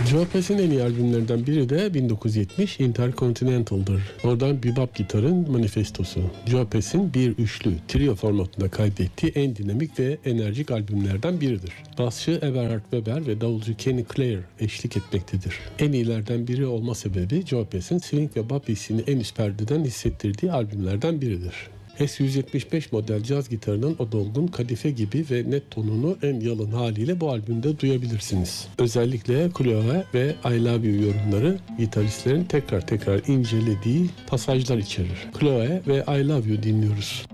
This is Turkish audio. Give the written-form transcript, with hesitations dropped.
Joe Pass'in en iyi albümlerinden biri de 1970 Intercontinental'dır. Oradan bebop gitarın manifestosu. Joe Pass'in bir üçlü, trio formatında kaydettiği en dinamik ve enerjik albümlerden biridir. Basçı Everhard Weber ve davulcu Kenny Clare eşlik etmektedir. En iyilerden biri olma sebebi Joe Pass'in swing ve bop hissini en üst perdeden hissettirdiği albümlerden biridir. S-175 model caz gitarının o dolgun kadife gibi ve net tonunu en yalın haliyle bu albümde duyabilirsiniz. Özellikle Chloe ve I Love You yorumları gitaristlerin tekrar incelediği pasajlar içerir. Chloe ve I Love You dinliyoruz.